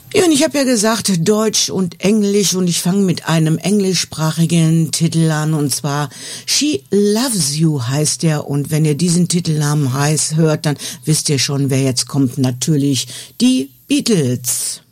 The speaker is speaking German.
Ja, und ich habe ja gesagt, Deutsch und Englisch, und ich fange mit einem englischsprachigen Titel an, und zwar She Loves You heißt der, und wenn ihr diesen Titelnamen hört, dann wisst ihr schon, wer jetzt kommt, natürlich die Beatles.